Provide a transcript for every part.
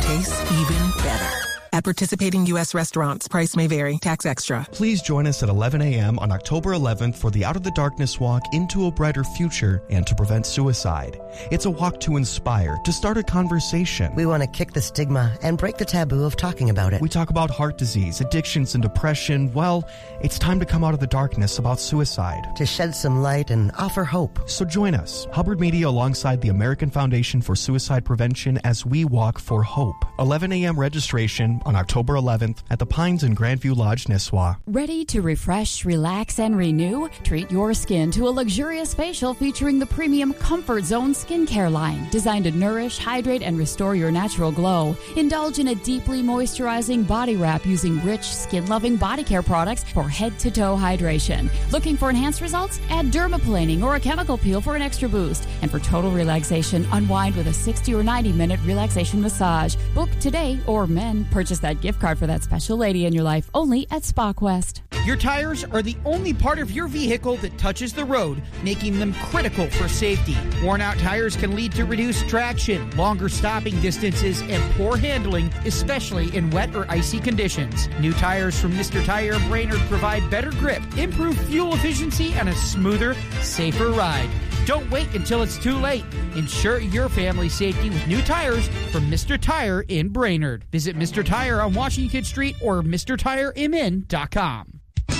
tastes even better. At participating U.S. restaurants, price may vary, tax extra. Please join us at 11 a.m. on October 11th for the Out of the Darkness Walk into a Brighter Future and to prevent suicide. It's a walk to inspire, to start a conversation. We want to kick the stigma and break the taboo of talking about it. We talk about heart disease, addictions, and depression. Well, it's time to come out of the darkness about suicide. To shed some light and offer hope. So join us, Hubbard Media alongside the American Foundation for Suicide Prevention as we walk for hope. 11 a.m. registration on October 11th at the Pines in Grandview Lodge, Nisswa. Ready to refresh, relax, and renew? Treat your skin to a luxurious facial featuring the premium Comfort Zone skincare line, designed to nourish, hydrate, and restore your natural glow. Indulge in a deeply moisturizing body wrap using rich, skin-loving body care products for head-to-toe hydration. Looking for enhanced results? Add dermaplaning or a chemical peel for an extra boost. And for total relaxation, unwind with a 60 or 90-minute relaxation massage. Book today, or men, purchase that gift card for that special lady in your life only at SpaQuest. Your tires are the only part of your vehicle that touches the road, making them critical for safety. Worn out tires can lead to reduced traction, longer stopping distances, and poor handling, especially in wet or icy conditions. New tires from Mr. Tire and Brainerd provide better grip, improved fuel efficiency, and a smoother, safer ride. Don't wait until it's too late. Ensure your family's safety with new tires from Mr. Tire in Brainerd. Visit Mr. Tire on Washington Street or MrTireMN.com.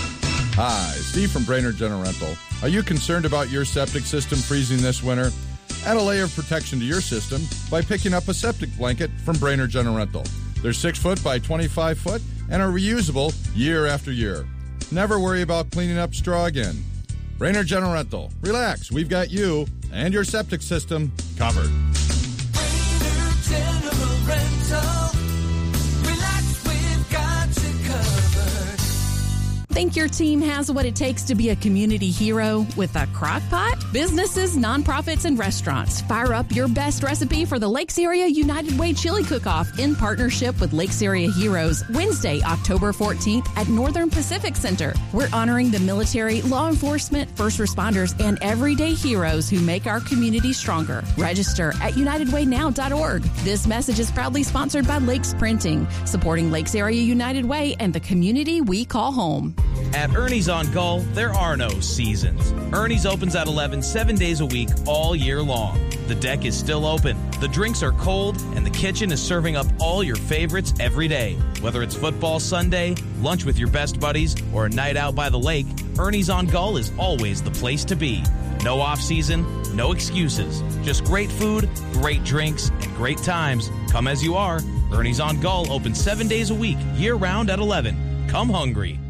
Hi, Steve from Brainerd General Rental. Are you concerned about your septic system freezing this winter? Add a layer of protection to your system by picking up a septic blanket from Brainerd General Rental. They're 6 foot by 25 foot and are reusable year after year. Never worry about cleaning up straw again. Brainerd General Rental. Relax, we've got you and your septic system covered. Brainerd General Rental. Relax, we've got you covered. Think your team has what it takes to be a community hero with a crock pot? Businesses, nonprofits, and restaurants, fire up your best recipe for the Lakes Area United Way Chili Cook-Off in partnership with Lakes Area Heroes, Wednesday, October 14th at Northern Pacific Center. We're honoring the military, law enforcement, first responders, and everyday heroes who make our community stronger. Register at UnitedWayNow.org. This message is proudly sponsored by Lakes Printing, supporting Lakes Area United Way and the community we call home. At Ernie's on Gull, there are no seasons. Ernie's opens at 11 7 days a week all year long. The deck is still open, the drinks are cold, and the kitchen is serving up all your favorites every day. Whether it's football Sunday, lunch with your best buddies, or a night out by the lake, Ernie's on Gull is always the place to be. No off-season, no excuses. Just great food, great drinks, and great times. Come as you are. Ernie's on Gull open 7 days a week, year-round at 11. Come hungry.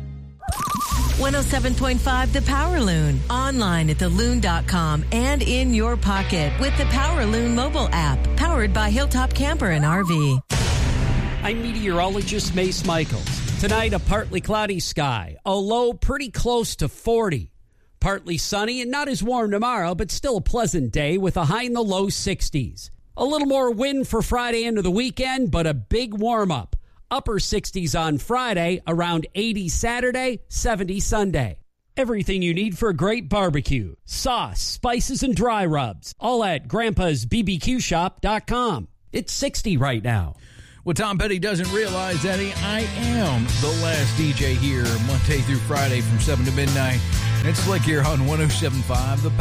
107.5 The Power Loon. Online at theloon.com and in your pocket with the Power Loon mobile app. Powered by Hilltop Camper and RV. I'm meteorologist Mace Michaels. Tonight, a partly cloudy sky. A low pretty close to 40. Partly sunny and not as warm tomorrow, but still a pleasant day with a high in the low 60s. A little more wind for Friday into the weekend, but a big warm-up. Upper 60s on Friday, around 80 Saturday, 70 Sunday. Everything you need for a great barbecue. Sauce, spices, and dry rubs. All at Grandpa'sBBQShop.com. It's 60 right now. What Tom Petty doesn't realize, Eddie, I am the last DJ here Monday through Friday from 7 to midnight. It's Slick here on 107.5 The